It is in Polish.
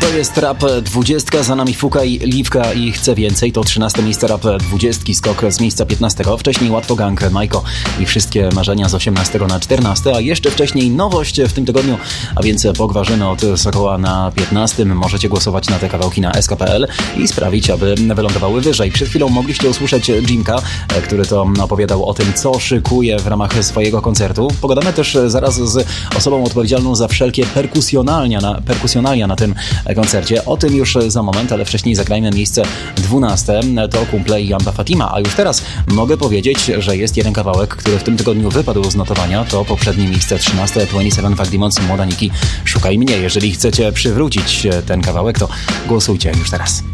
To jest Rap 20, za nami Fuka i Liwka i Chcę Więcej. To 13 miejsce Rap 20, skok z miejsca 15. Wcześniej Łatwo Gang, Majko i Wszystkie Marzenia z 18 na 14, a jeszcze wcześniej nowość w tym tygodniu, a więc Pogwarzyny od Sokoła na 15. Możecie głosować na te kawałki na sk.pl i sprawić, aby wylądowały wyżej. Przed chwilą mogliście usłyszeć Jimka, który to opowiadał o tym, co szykuje w ramach swojego koncertu. Pogadamy też zaraz z osobą odpowiedzialną za wszelkie perkusjonalia na tym koncercie. O tym już za moment, ale wcześniej zagrajmy miejsce 12. To Kumple i Jamba Fatima. A już teraz mogę powiedzieć, że jest jeden kawałek, który w tym tygodniu wypadł z notowania. To poprzednie miejsce 13. 27 Fuck Demons, Młoda Niki, Szukaj Mnie. Jeżeli chcecie przywrócić ten kawałek, to głosujcie już teraz.